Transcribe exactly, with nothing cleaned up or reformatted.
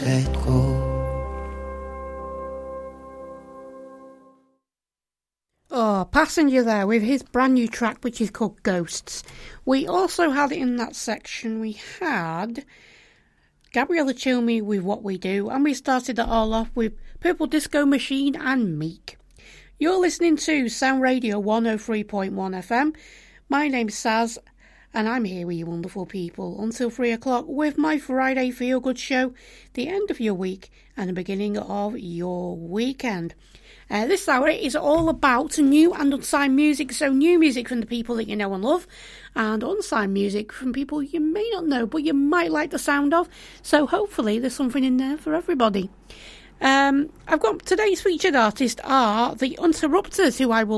let go. Oh, Passenger there with his brand new track, which is called Ghosts. We also had in that section, we had Gabriella Cilmi with What We Do, and we started it all off with Purple Disco Machine and Meek. You're listening to Sound Radio one oh three point one F M. My name's Saz, and I'm here with you wonderful people until three o'clock with my Friday Feel Good show, the end of your week and the beginning of your weekend. Uh, this hour is all about new and unsigned music, so new music from the people that you know and love, and unsigned music from people you may not know, but you might like the sound of, so hopefully there's something in there for everybody. Um, I've got today's featured artists are the Interrupters, who I will